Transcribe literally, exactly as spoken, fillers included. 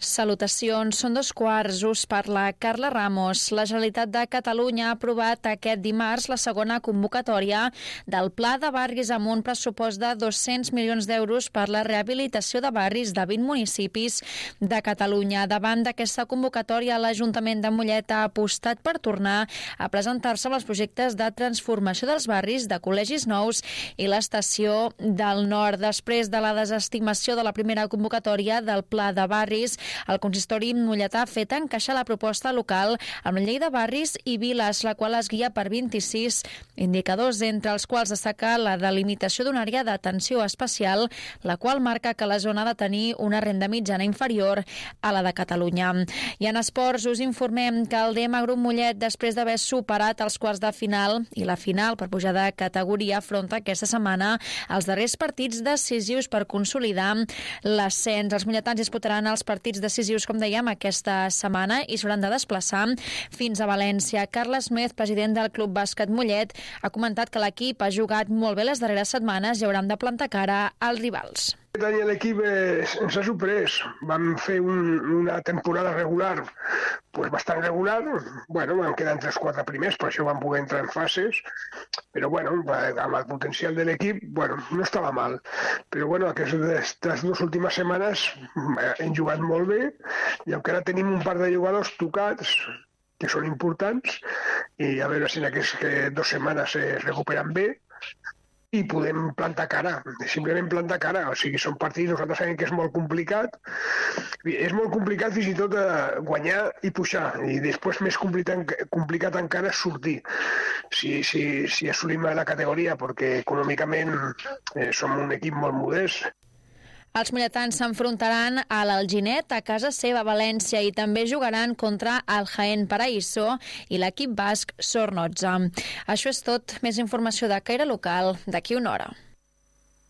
Salutacions, són dos quarts, us parla Carla Ramos. La Generalitat de Catalunya ha aprovat aquest dimarts la segona convocatòria del Pla de Barris amb un pressupost de dos-cents milions d'euros per la rehabilitació de barris de vint municipis de Catalunya. Davant d'aquesta convocatòria, l'Ajuntament de Mollet ha apostat per tornar a presentar-se amb els projectes de transformació dels barris, de col·legis nous i l'estació del Nord. Després de la desestimació de la primera convocatòria del Pla de Barris, el consistori molletà ha fet encaixar la proposta local amb la llei de barris i viles, la qual es guia per vint-i-sis indicadors, entre els quals destaca la delimitació d'una àrea d'atenció especial, la qual marca que la zona ha de tenir una renda mitjana inferior a la de Catalunya. I en esports us informem que el D M Grup Mollet, després d'haver superat els quarts de final i la final per pujar de categoria, afronta aquesta setmana els darrers partits decisius per consolidar l'ascens. Els molletans disputaran els partits decisius, com dèiem, aquesta setmana i s'hauran de desplaçar fins a València. Carles Mez, president del Club Bàsquet Mollet, ha comentat que l'equip ha jugat molt bé les darreres setmanes i hauran de plantar cara als rivals. Aquest any l'equip eh, ens ha sorprès. Vam fer un, una temporada regular pues bastant regular. Bueno, vam quedar entre els quatre primers, per això vam poder entrar en fases. Però bueno, amb el potencial de l'equip, bueno, no estava mal. Però bueno, aquestes dues últimes setmanes hem jugat molt bé i encara tenim un par de jugadors tocats que són importants i a veure si en aquestes dues setmanes es recuperen bé i podem plantar cara, simplement plantar cara. O sigui, són partits, nosaltres sabem que és molt complicat, és molt complicat fins i tot guanyar i pujar, i després més complicat, complicat encara sortir, si, si, si assolim la categoria, perquè econòmicament eh, som un equip molt modest. Els molletans s'enfrontaran a l'Alginet a casa seva a València i també jugaran contra el Jaén Paraíso i l'equip basc Zornotza. Això és tot. Més informació de Caire Local d'aquí una hora.